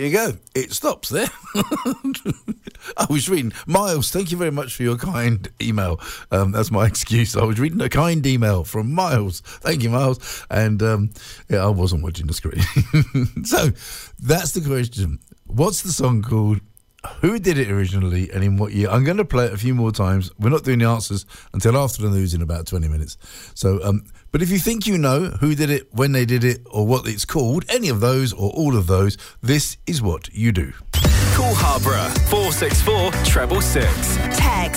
you go. It stops there. I was reading. Miles, thank you very much for your kind email. That's my excuse. I was reading a kind email from Miles. Thank you, Miles. And I wasn't watching the screen. So that's the question. What's the song called? Who did it originally and in what year? I'm going to play it a few more times. We're not doing the answers until after the news in about 20 minutes. So, but if you think you know who did it, when they did it, or what it's called, any of those or all of those, this is what you do. Call Harborough 464 666. Text